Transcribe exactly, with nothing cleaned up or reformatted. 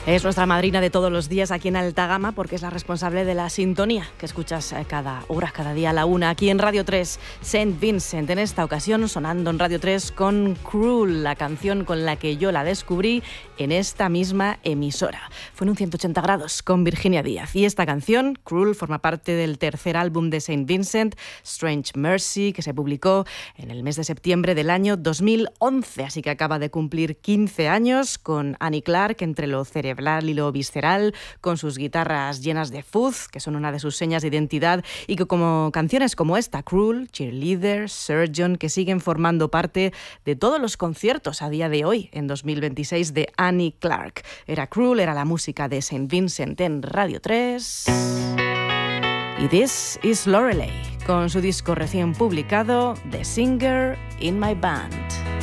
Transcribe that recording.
Es nuestra madrina de todos los días aquí en Alta Gama porque es la responsable de la sintonía que escuchas cada hora, cada día a la una, aquí en Radio tres, Saint Vincent. En esta ocasión sonando en Radio tres con Cruel, la canción con la que yo la descubrí en esta misma emisora. Fue en un ciento ochenta grados con Virginia Díaz. Y esta canción, Cruel, forma parte del tercer álbum de Saint Vincent, Strange Mercy, que se publicó en el mes de septiembre del año dos mil once. Así que acaba de cumplir quince años con Annie Clark entre lo cerebral y lo visceral, con sus guitarras llenas de fuzz, que son una de sus señas de identidad, y que como canciones como esta, Cruel, Cheerleader, Surgeon, que siguen formando parte de todos los conciertos a día de hoy, en dos mil veintiséis, de Annie Clark. Era Cruel, era la música de Saint Vincent en Radio tres. Y This is Lorelei, con su disco recién publicado, The Singer in My Band.